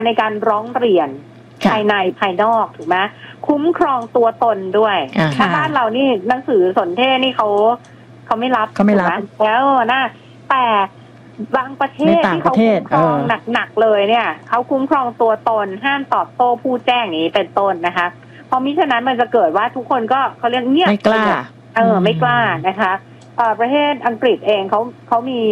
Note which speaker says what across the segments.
Speaker 1: ในการร้องเรียนภายในภายนอกถูกไหมคุ้มครองตัวตนด้วยถ้าบ้านเรานี่หนังสือสนเทศนี่เขาไม่รับแล้วนะแต่บางประเทศที่เขาคุ้มครองหนักๆเลยเนี่ยเขาคุ้มครองตัวตนห้ามตอบโต้ผู้แจ้งนี้เป็นต้นนะคะพอมิฉะนั้นมันจะเกิดว่าทุกคนก็เขาเรียกเงียบ
Speaker 2: ไม่กล้า
Speaker 1: ไม่กล้านะคะประเทศอังกฤษเองเขามี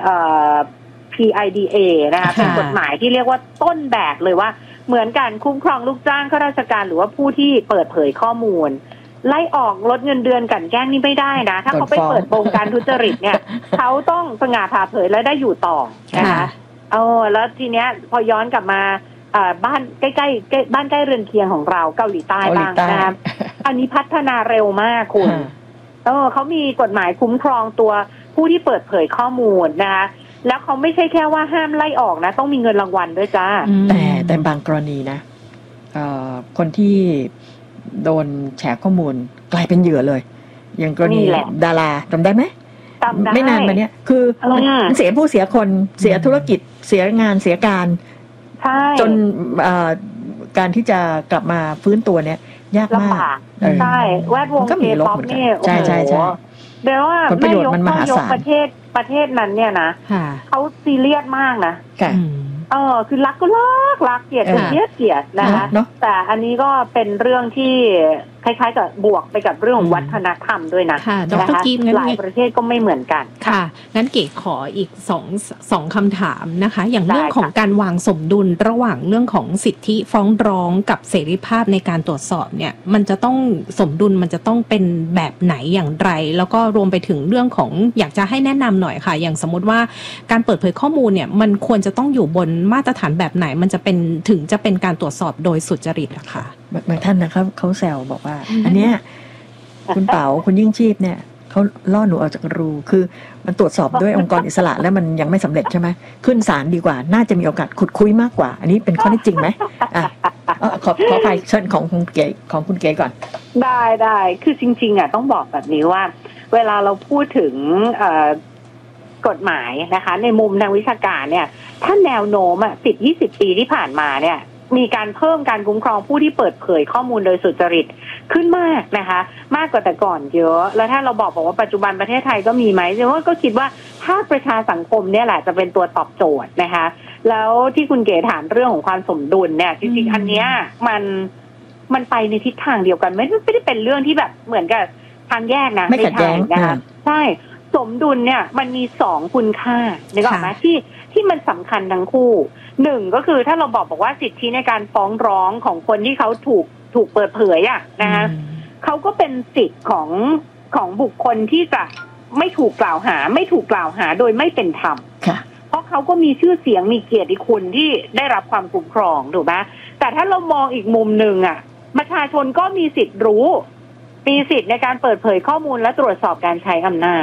Speaker 1: PIDA นะคะเป็นกฎหมายที่เรียกว่าต้นแบบเลยว่าเหมือนกันคุ้มครองลูกจ้างข้าราชการหรือว่าผู้ที่เปิดเผยข้อมูลไล่ออกลดเงินเดือนกันแกล้งนี่ไม่ได้นะถ้าเขาไปเปิดโปงการทุจริตเนี่ยเขาต้องสง่าผ่าเผยและได้อยู่ต่อนะคะแล้วทีเนี้ยพอย้อนกลับมาบ้านใกล้ๆบ้านใกล้เรือนเคียงของเราเกาหลีใต้บ้างนะคะอันนี้พัฒนาเร็วมากคุณเขามีกฎหมายคุ้มครองตัวผู้ที่เปิดเผยข้อมูลนะคะแล้วเขาไม่ใช่แค่ว่าห้ามไล่ออกนะต้องมีเงินรางวัลด้วยจ้า
Speaker 2: แต่บางกรณีนะคนที่โดนแฉข้อมูลกลายเป็นเหยื่อเลยอย่างกรณีดาราจำได้ไหมไม่นานมาเนี้ยคือมันเสียผู้เสียคนเสียธุรกิจเสียงานเสียการจนการที่จะกลับมาฟื้นตัวเนี้ยยากมาก
Speaker 1: ใช่แวดวงเคป๊อปนี่
Speaker 2: ใช่
Speaker 1: เดี๋ยวว่าไม่ยกประเทศนั้นเนี่ยนะเขาซีเรียสมากนะคือรักก็รักเกลียดก็เกลียดนะคะแต่อันนี้ก็เป็นเรื่องที่คล้ายๆกับบวกไปกับเรื่องของวัฒนธรรมด้วยนะ
Speaker 3: ดร.กิม
Speaker 1: หลายประเทศก็ไม่เหมือนกัน
Speaker 3: ค่ะงั้นเก๋ขออีกสองคำถามนะคะอย่างเรื่องของการวางสมดุลระหว่างเรื่องของสิทธิฟ้องร้องกับเสรีภาพในการตรวจสอบเนี่ยมันจะต้องสมดุลมันจะต้องเป็นแบบไหนอย่างไรแล้วก็รวมไปถึงเรื่องของอยากจะให้แนะนำหน่อยค่ะอย่างสมมติว่าการเปิดเผยข้อมูลเนี่ยมันควรจะต้องอยู่บนมาตรฐานแบบไหนมันจะเป็นถึงจะเป็นการตรวจสอบโดยสุจริตอะค่ะ
Speaker 2: บางท่านนะครับเขาแซวบอกว่าอันเนี้ยคุณเป๋าคุณยิ่งชีพเนี่ยเขาล่อหนูออกจากรูคือมันตรวจสอบด้วยองค์กรอิสระแล้วมันยังไม่สำเร็จใช่ไหมขึ้นศาลดีกว่าน่าจะมีโอกาสขุดคุยมากกว่าอันนี้เป็นข้อเท็จจริงไหมขอไปเชิญของคุณเก๋ก่อน
Speaker 1: ได้คือจริงๆต้องบอกแบบนี้ว่าเวลาเราพูดถึงกฎหมายนะคะในมุมทางวิชาการเนี่ยถ้าแนวโน้ม10-20 ปีที่ผ่านมาเนี่ยมีการเพิ่มการคุ้มครองผู้ที่เปิดเผยข้อมูลโดยสุจริตขึ้นมากนะคะมากกว่าแต่ก่อนเยอะแล้วถ้าเราบอกว่าปัจจุบันประเทศไทยก็มีไหมเพราะว่าก็คิดว่าถ้าประชาสังคมเนี่ยแหละจะเป็นตัวตอบโจทย์นะคะแล้วที่คุณเก๋ถามเรื่องของความสมดุลเนี่ยจริงๆอันเนี้ยมันไปในทิศทางเดียวกันไม่ได้เป็นเรื่องที่แบบเหมือนกับทางแยกนะ
Speaker 2: ไม่ขัดแย้ง
Speaker 1: นะคะใช่สมดุลเนี่ยมันมี2คุณค่านึกออกไหมที่มันสำคัญทั้งคู่หนึ่งก็คือถ้าเราบอกว่าสิทธิในการฟ้องร้องของคนที่เขาถูกเปิดเผยนะคะเขาก็เป็นสิทธิ์ของบุคคลที่จะไม่ถูกกล่าวหาโดยไม่เป็นธรรมเพราะเขาก็มีชื่อเสียงมีเกียรติคุณที่ได้รับความคุ้มครองถูกไหมแต่ถ้าเรามองอีกมุมหนึ่งประชาชนก็มีสิทธิ์รู้มีสิทธิ์ในการเปิดเผยข้อมูลและตรวจสอบการใช้อำนาจ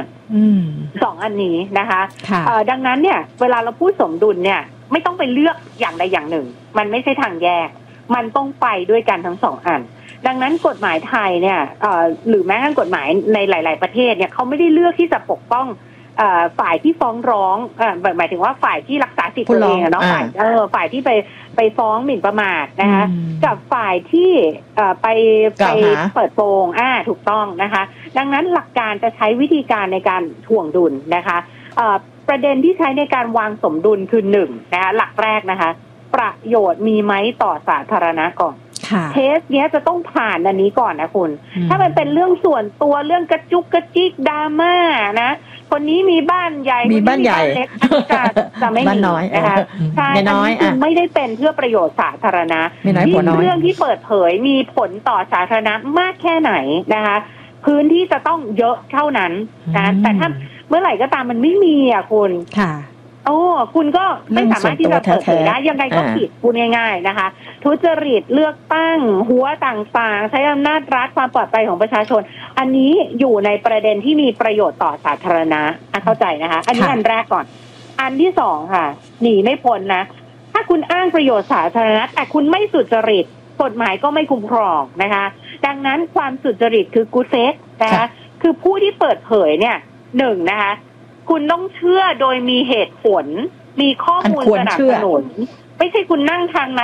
Speaker 1: 2 อันนี้นะคะดังนั้นเนี่ยเวลาเราพูดสมดุลเนี่ยไม่ต้องไปเลือกอย่างใดอย่างหนึ่งมันไม่ใช่ทางแยกมันต้องไปด้วยกันทั้ง2 อันดังนั้นกฎหมายไทยเนี่ยหรือแม้กระทั่งกฎหมายในหลายๆประเทศเนี่ยเขาไม่ได้เลือกที่จะปกป้องฝ่ายที่ฟ้องร้องหมายถึงว่าฝ่ายที่รักษาสิทธิ์ตัวเองเนาะฝ่ายที่ไปฟ้องหมิ่นประมาทนะคะกับฝ่ายที่ไปเปิดโปงถูกต้องนะคะดังนั้นหลักการจะใช้วิธีการในการถ่วงดุลนะคะประเด็นที่ใช้ในการวางสมดุลคือ1นะคะหลักแรกนะคะประโยชน์มีไหมต่อสาธารณะก่อนเทสเนี้ยจะต้องผ่านอันนี้ก่อนนะคุณถ้ามันเป็นเรื่องส่วนตัวเรื่องกระจุกกระจิกดราม่านะคนนี้มีบ้านใหญ่
Speaker 2: มีบ้านใหญ่
Speaker 1: จะไม่มีนะคะใช่อันนี้คือไม่ได้เป็นเพื่อประโยชน์สาธารณะที่เรื่องที่เปิดเผยมีผลต่อสาธารณะมากแค่ไหนนะคะพื้นที่จะต้องเยอะเท่านั้นนะแต่ถ้าเมื่อไหร่ก็ตามมันไม่มีคุณคุณก็ไม่สามารถที่จะเปิดเผยได้ยังไงก็ผิดพูดง่ายๆนะคะทุจริตเลือกตั้งหัวต่างๆใช้อำนาจรัฐความปลอดภัยของประชาชนอันนี้อยู่ในประเด็นที่มีประโยชน์ต่อสาธารณะเข้าใจนะคะอันนี้อันแรกก่อนอันที่2ค่ะหนีไม่พ้นนะถ้าคุณอ้างประโยชน์สาธารณะแต่คุณไม่สุจริตกฎหมายก็ไม่คุ้มครองนะคะดังนั้นความสุจริตคือกูเซฟนะคะคือผู้ที่เปิดเผยเนี่ย1นะคะคุณต้องเชื่อโดยมีเหตุผลมีข้อมูลสนับสนุนไม่ใช่คุณนั่งทางใน